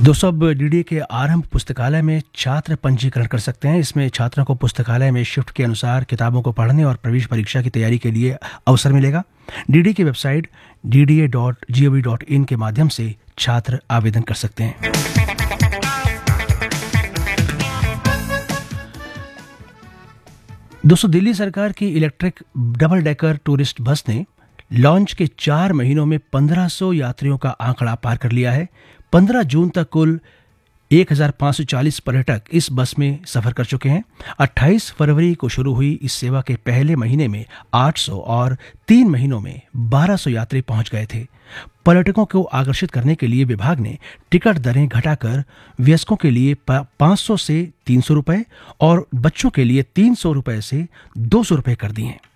दोस्तों, अब डीडीए के आरंभ पुस्तकालय में छात्र पंजीकरण कर सकते हैं। इसमें छात्रों को पुस्तकालय में शिफ्ट के अनुसार किताबों को पढ़ने और प्रवेश परीक्षा की तैयारी के लिए अवसर मिलेगा। डीडीए की वेबसाइट dda.gov.in के माध्यम से छात्र आवेदन कर सकते हैं। दोस्तों, दिल्ली सरकार की electric double decker tourist bus ने लॉन्च के 4 महीनों में 1500 यात्रियों का आंकड़ा पार कर लिया है। 15 जून तक कुल 1540 पर्यटक इस बस में सफर कर चुके हैं। 28 फरवरी को शुरू हुई इस सेवा के पहले महीने में 800 और 3 महीनों में 1200 यात्री पहुंच गए थे। पर्यटकों को आकर्षित करने के लिए विभाग ने टिकट दरें घटाकर वयस्कों के लिए 500 से 300 रुपए और बच्चों के लिए 300 रुपए से 200 रुपए कर दिए हैं।